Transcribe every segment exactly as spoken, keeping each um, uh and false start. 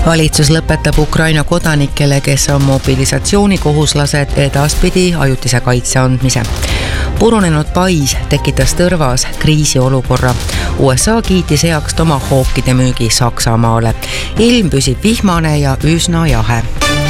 Valitsus lõpetab Ukraina kodanikele, kes on mobilisatsioonikohuslased, edaspidi ajutise kaitse andmise. Purunenud pais tekitas Tõrvas kriisiolukorra. U S A kiitis heaks tomahawkide müügi Saksamaale. Ilm püsib vihmane ja üsna jahe.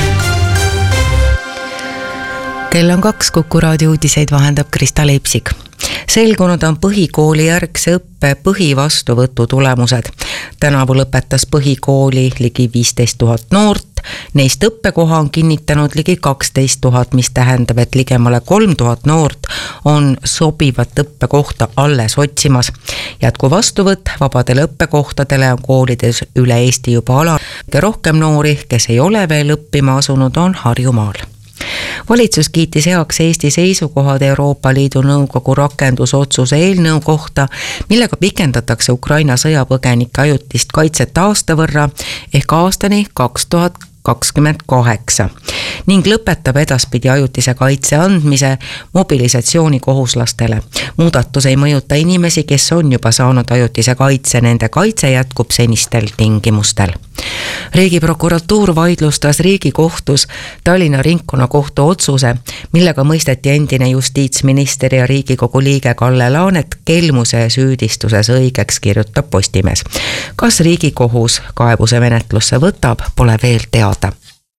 Kell on kaks, Kuku raadio uudiseid vahendab Krista Leipsik. Selgunud on põhikooli järgse õppe põhivastuvõtu tulemused. Tänavu lõpetas põhikooli ligi viisteist tuhat noort, neist õppekoha on kinnitanud ligi kaksteist tuhat, mis tähendab, et ligemale kolm tuhat noort on sobivat õppekohta alles otsimas. Jätku vastuvõtt vabadele õppekohtadele on koolides üle Eesti juba ala. Rohkem noori, kes ei ole veel õppima asunud, on Harjumaal. Valitsus kiitis heaks Eesti seisukohad Euroopa Liidu Nõukogu rakendusotsuse eelnõu kohta, millega pikendatakse Ukraina sõjapõgenike ajutist kaitset aasta võrra ehk aastani kaks tuhat kakskümmend kaheksa ning lõpetab edaspidi ajutise kaitse andmise mobilisatsioonikohuslastele. Muudatus ei mõjuta inimesi, kes on juba saanud ajutise kaitse, nende kaitse jätkub senistel tingimustel. Riigiprokuratuur vaidlustas Riigikohtus Tallinna ringkonnakohtu otsuse, millega mõisteti endine justiitsminister ja Riigikogu liige Kalle Laanet kelmuse süüdistuses õigeks, kirjutab Postimees. Kas Riigikohus kaebuse menetlusse võtab, pole veel teada.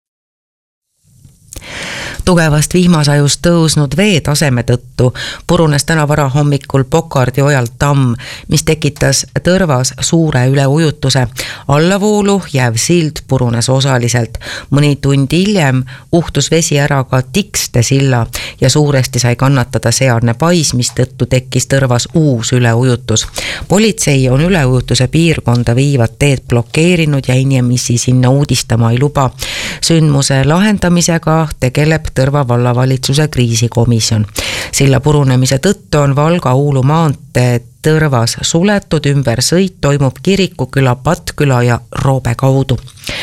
Tugevast vihmasajust tõusnud vee taseme tõttu purunes täna vara hommikul Pokardi ojalt tamm, mis tekitas Tõrvas suure üleujutuse. Allavoolu jääv sild purunes osaliselt. Mõni tund hiljem uhtus vesi ära ka Tikste silla ja suuresti sai kannatada sealne pais, mis tõttu tekkis Tõrvas uus üleujutus. Politsei on üleujutuse piirkonda viivad teed blokeerinud ja inimesi sinna uudistama ei luba. Sündmuse lahendamisega tegeleb Tõrva vallavalitsuse kriisikomisjon. Silla purunemise tõttu on Valga-Uulu maantee Tõrvas suletud, ümber sõit toimub Kirikuküla, Patküla ja Roobe kaudu.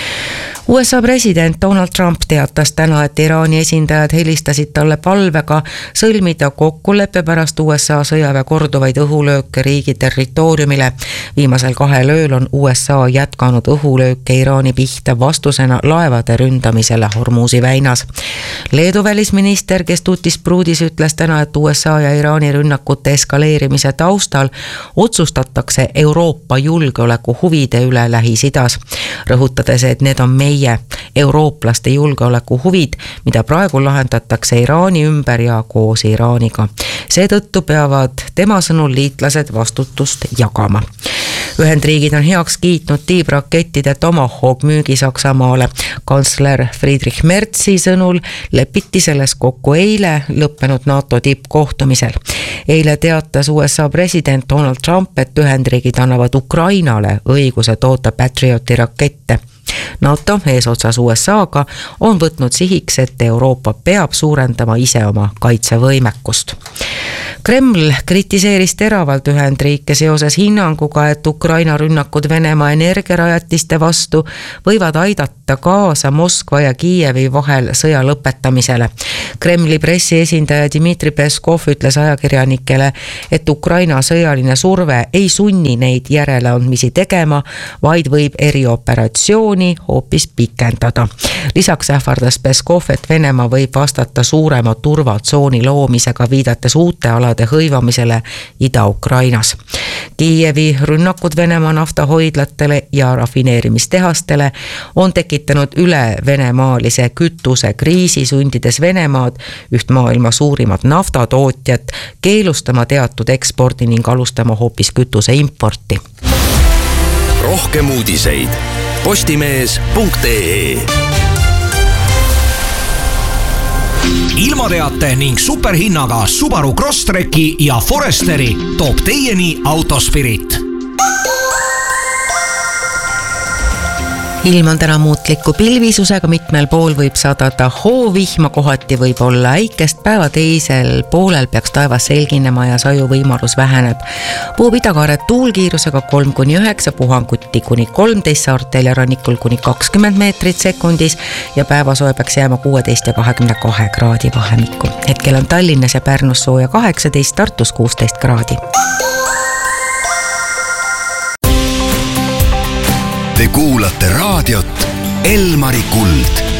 U S A president Donald Trump teatas täna, et Iraani esindajad helistasid talle palvega sõlmida kokkuleppe pärast U S A sõjaväe korduvaid õhulööke riigi territooriumile. Viimasel kahel ööl on U S A jätkanud õhulööke Iraani pihta vastusena laevade ründamisele Hormuzi väinas. Leedu välisminister, kes tutis pruudis, ütles täna, et U S A ja Iraani rünnakute eskaleerimise taustal otsustatakse Euroopa julgeoleku huvide üle Lähis-Idas, rõhutades, et need on meie eurooplaste julgeoleku huvid, mida praegu lahendatakse Iraani ümber ja koos Iraaniga. Seetõttu peavad tema sõnul liitlased vastutust jagama. Ühendriigid on heaks kiitnud tiibrakettide Tomahawk müügi Saksamaale. Kantsler Friedrich Merzi sõnul lepiti selles kokku eile lõppenud NATO tippkohtumisel. Eile teatas U S A president Donald Trump, et Ühendriigid annavad Ukrainale õiguse toota Patrioti rakette. NATO eesotsas U S A-ga on võtnud sihiks, et Euroopa peab suurendama ise oma kaitsevõimekust. Kreml kritiseeris teravalt Ühendriike seoses hinnanguga, et Ukraina rünnakud Venemaa energiarajatiste vastu võivad aidata kaasa Moskva ja Kiievi vahel sõja lõpetamisele. Kremli pressiesindaja Dmitri Peskov ütles ajakirjanikele, et Ukraina sõjaline surve ei sunni neid järeleandmisi tegema, vaid võib erioperatsiooni hoopis pikendada. Lisaks ähvardas Peskov, et Venemaa võib vastata suurema turvatsooni loomisega, viidates uute alade hõivamisele Ida-Ukrainas. Kiievi rünnakud Venemaa naftahoidlatele ja rafineerimistehastele on tekitanud üle venemaalise kütuse kriisi, sundides Venemaad, üht maailma suurimat naftatootjat, keelustama teatud ekspordi ning alustama hoopis kütuse importi. Rohkem uudiseid postimees punkt ee. Ilmateate ning superhinnaga Subaru Crosstreki ja Foresteri toob teieni Autospirit. Ilm on täna muutliku pilvisusega, mitmel pool võib sadada hoovihma, kohati võib olla äikest, päeva teisel poolel peaks taevas selginema ja saju võimalus väheneb. Puhub idakaaret tuulkiirusega kolm kuni üheksa, puhanguti kuni kolmteist, saartel ja rannikul kuni kakskümmend meetrit sekundis ja päevasoe peaks jääma kuueteist ja kahekümne kahe kraadi vahemikku. Hetkel on Tallinnas ja Pärnus sooja kaheksateist, Tartus kuusteist kraadi. Te kuulate raadiot Elmari kuld